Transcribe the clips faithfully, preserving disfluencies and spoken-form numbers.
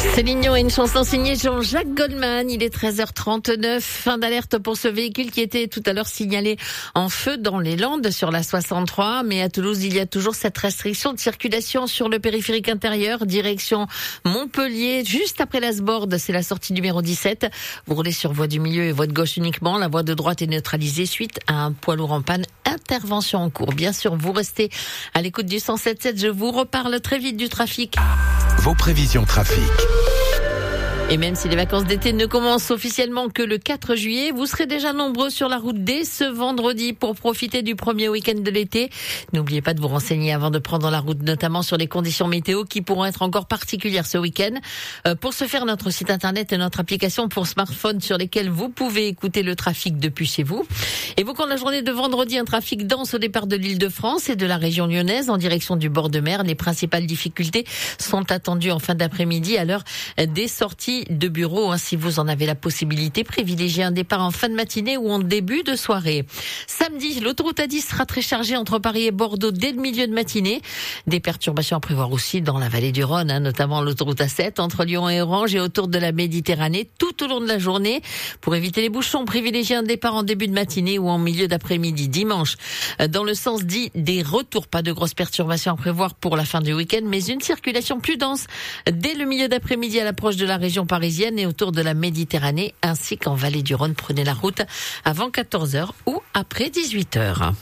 Céline Dion et une chanson signée Jean-Jacques Goldman. Il est treize heures trente-neuf. Fin d'alerte pour ce véhicule qui était tout à l'heure signalé en feu dans les Landes sur la soixante-trois. Mais à Toulouse, il y a toujours cette restriction de circulation sur le périphérique intérieur, direction Montpellier, juste après la Sborde. C'est la sortie numéro dix-sept. Vous roulez sur voie du milieu et voie de gauche uniquement. La voie de droite est neutralisée suite à un poids lourd en panne. Intervention en cours. Bien sûr, vous restez à l'écoute du cent sept virgule sept. Je vous reparle très vite du trafic. Vos prévisions trafic. Et même si les vacances d'été ne commencent officiellement que le quatre juillet, vous serez déjà nombreux sur la route dès ce vendredi pour profiter du premier week-end de l'été. N'oubliez pas de vous renseigner avant de prendre la route, notamment sur les conditions météo qui pourront être encore particulières ce week-end. Euh, pour ce faire, notre site internet et notre application pour smartphone sur lesquelles vous pouvez écouter le trafic depuis chez vous. Évoquons la journée de vendredi, un trafic dense au départ de l'Île-de-France et de la région lyonnaise en direction du bord de mer. Les principales difficultés sont attendues en fin d'après-midi à l'heure des sorties de bureau. Si vous en avez la possibilité, privilégiez un départ en fin de matinée ou en début de soirée. Samedi, l'autoroute A dix sera très chargée entre Paris et Bordeaux dès le milieu de matinée. Des perturbations à prévoir aussi dans la vallée du Rhône, hein, notamment l'autoroute A sept entre Lyon et Orange et autour de la Méditerranée tout au long de la journée. Pour éviter les bouchons, privilégiez un départ en début de matinée ou en milieu d'après-midi. Dimanche, dans le sens dit des retours, pas de grosses perturbations à prévoir pour la fin du week-end, mais une circulation plus dense dès le milieu d'après-midi à l'approche de la région parisienne et autour de la Méditerranée, ainsi qu'en vallée du Rhône. Prenez la route avant quatorze heures ou après dix-huit heures.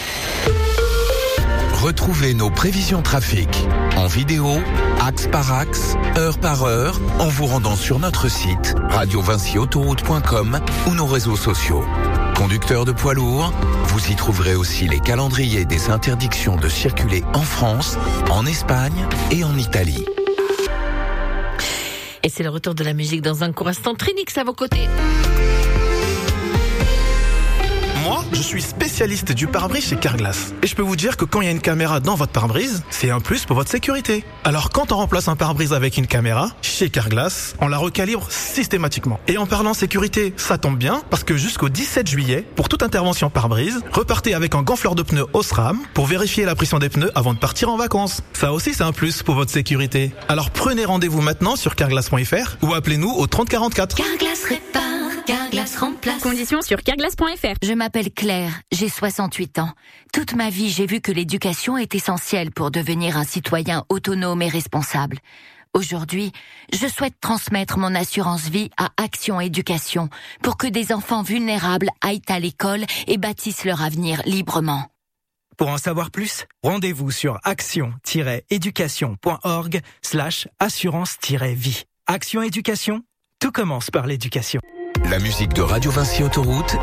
Retrouvez nos prévisions trafic en vidéo, axe par axe, heure par heure, en vous rendant sur notre site radio vinci autoroute point com ou nos réseaux sociaux. Conducteurs de poids lourds, vous y trouverez aussi les calendriers des interdictions de circuler en France, en Espagne et en Italie. Et c'est le retour de la musique dans un court instant. Trinix à vos côtés. Moi, je suis spécialiste du pare-brise chez Carglass. Et je peux vous dire que quand il y a une caméra dans votre pare-brise, c'est un plus pour votre sécurité. Alors quand on remplace un pare-brise avec une caméra, chez Carglass, on la recalibre systématiquement. Et en parlant sécurité, ça tombe bien, parce que jusqu'au dix-sept juillet, pour toute intervention pare-brise, repartez avec un gonfleur de pneus Osram pour vérifier la pression des pneus avant de partir en vacances. Ça aussi, c'est un plus pour votre sécurité. Alors prenez rendez-vous maintenant sur carglass point f r ou appelez-nous au trente quarante-quatre. Carglass répare, Carglass remplace. Conditions sur carglass point f r. Je m'appelle Claire, j'ai soixante-huit ans. Toute ma vie, j'ai vu que l'éducation est essentielle pour devenir un citoyen autonome et responsable. Aujourd'hui, je souhaite transmettre mon assurance vie à Action Éducation pour que des enfants vulnérables aillent à l'école et bâtissent leur avenir librement. Pour en savoir plus, rendez-vous sur action-éducation point org slash assurance-vie. Action Éducation, tout commence par l'éducation. La musique de Radio Vinci Autoroute